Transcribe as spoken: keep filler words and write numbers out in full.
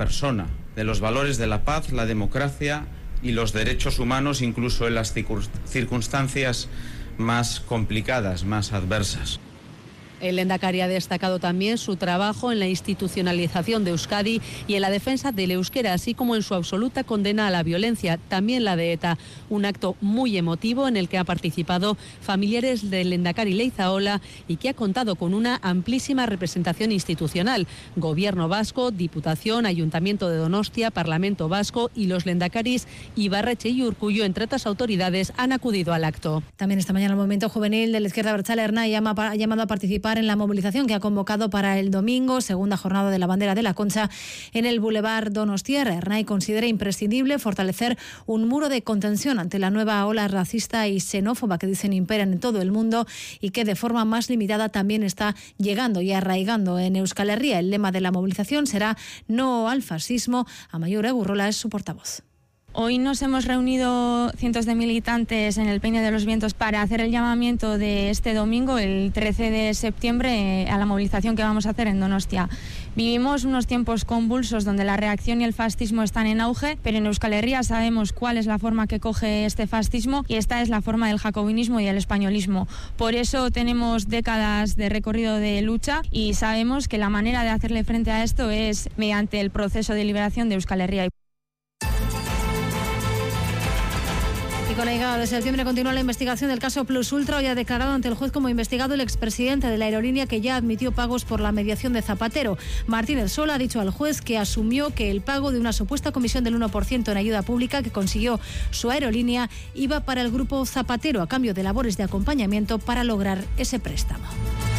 persona, de los valores de la paz, la democracia y los derechos humanos, incluso en las circunstancias más complicadas, más adversas. El lehendakari ha destacado también su trabajo en la institucionalización de Euskadi y en la defensa del euskera, así como en su absoluta condena a la violencia, también la de ETA. Un acto muy emotivo en el que han participado familiares del lehendakari Leizaola y que ha contado con una amplísima representación institucional. Gobierno vasco, Diputación, Ayuntamiento de Donostia, Parlamento vasco y los lehendakaris Ibarretxe y Urkullu, entre otras autoridades, han acudido al acto. También esta mañana el movimiento juvenil de la izquierda abertzale Ernai ha llamado a participar en la movilización que ha convocado para el domingo, segunda jornada de la bandera de la Concha, en el Boulevard Donostiarra. Ernai considera imprescindible fortalecer un muro de contención ante la nueva ola racista y xenófoba que dicen imperan en todo el mundo y que de forma más limitada también está llegando y arraigando en Euskal Herria. El lema de la movilización será no al fascismo. Amaiur Egurrola es su portavoz. Hoy nos hemos reunido cientos de militantes en el Peine de los Vientos para hacer el llamamiento de este domingo, el trece de septiembre, a la movilización que vamos a hacer en Donostia. Vivimos unos tiempos convulsos donde la reacción y el fascismo están en auge, pero en Euskal Herria sabemos cuál es la forma que coge este fascismo y esta es la forma del jacobinismo y del españolismo. Por eso tenemos décadas de recorrido de lucha y sabemos que la manera de hacerle frente a esto es mediante el proceso de liberación de Euskal Herria. Y con la llegada de septiembre continúa la investigación del caso Plus Ultra. Hoy ha declarado ante el juez como investigado el expresidente de la aerolínea que ya admitió pagos por la mediación de Zapatero. Martínez Sola ha dicho al juez que asumió que el pago de una supuesta comisión del uno por ciento en ayuda pública que consiguió su aerolínea iba para el grupo Zapatero a cambio de labores de acompañamiento para lograr ese préstamo.